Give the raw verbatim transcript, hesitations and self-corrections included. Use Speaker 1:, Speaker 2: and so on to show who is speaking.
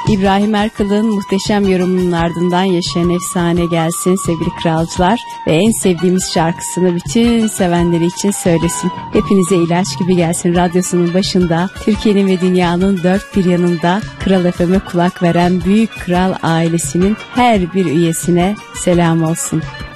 Speaker 1: İbrahim Erkal'ın muhteşem yorumunun ardından Yaşayan Efsane gelsin sevgili kralcılar ve en sevdiğimiz şarkısını bütün sevenleri için söylesin. Hepinize ilaç gibi gelsin radyosunun başında, Türkiye'nin ve dünyanın dört bir yanında Kral F M'e kulak veren büyük kral ailesinin her bir üyesine selam olsun.